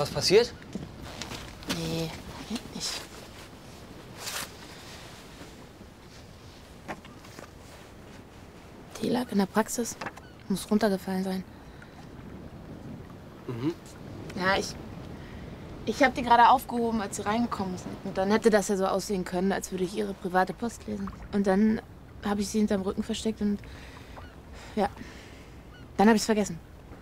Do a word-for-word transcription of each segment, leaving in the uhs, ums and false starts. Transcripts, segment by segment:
was passiert? Nee, nicht. Die lag in der Praxis. Muss runtergefallen sein. Mhm. Ja, ich... Ich habe die gerade aufgehoben, als sie reingekommen sind. Und dann hätte das ja so aussehen können, als würde ich ihre private Post lesen. Und dann habe ich sie hinterm Rücken versteckt und... Ja. Dann habe ich es vergessen.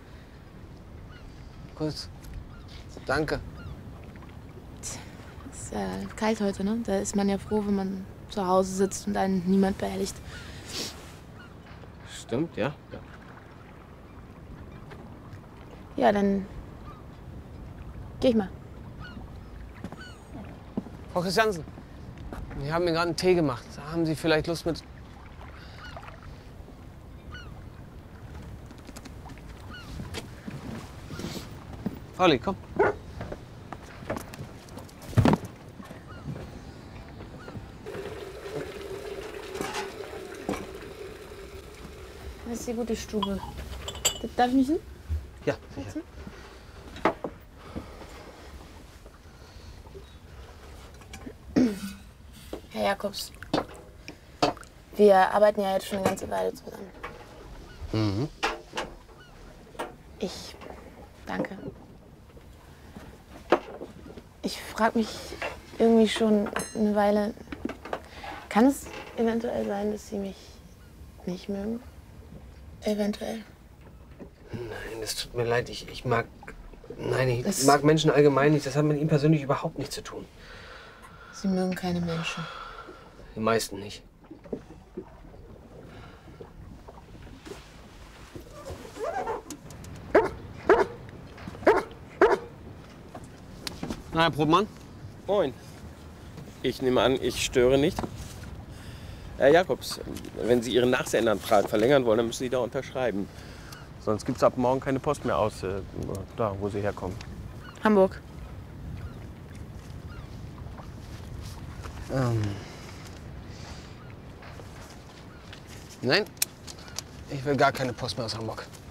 Gut. Danke. Es ist äh, kalt heute, ne? Da ist man ja froh, wenn man zu Hause sitzt und einen niemand behelligt. Stimmt, ja. Ja, Ja, dann... Geh ich mal. Frau Christiansen, Sie haben mir gerade einen Tee gemacht. Haben Sie vielleicht Lust mit... Pauli, komm. Das ist die gute Stube. Darf ich mich hin? Ja, sicher. Herr Jakobs, wir arbeiten ja jetzt schon eine ganze Weile zusammen. Mhm. Ich danke. Ich frage mich irgendwie schon eine Weile, kann es eventuell sein, dass Sie mich nicht mögen? Eventuell. Nein, das tut mir leid. Ich, ich mag... Nein, ich Das- mag Menschen allgemein nicht. Das hat mit Ihnen persönlich überhaupt nichts zu tun. Sie mögen keine Menschen. Die meisten nicht. Na, Herr Probmann? Moin. Ich nehme an, ich störe nicht. Herr Jakobs, wenn Sie Ihren Nachsendeantrag verlängern wollen, dann müssen Sie da unterschreiben. Sonst gibt es ab morgen keine Post mehr aus, äh, da, wo Sie herkommen. Hamburg. Ähm. Nein, ich will gar keine Post mehr aus Hamburg.